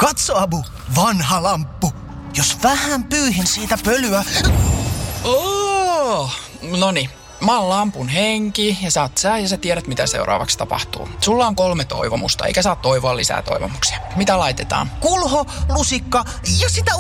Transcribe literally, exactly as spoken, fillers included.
Katso, Abu, vanha lamppu. Jos vähän pyyhin siitä pölyä... Oh, noni. Mä oon lampun henki ja sä oot sä ja sä tiedät mitä seuraavaksi tapahtuu. Sulla on kolme toivomusta eikä saa toivoa lisää toivomuksia. Mitä laitetaan? Kulho, lusikka ja sitä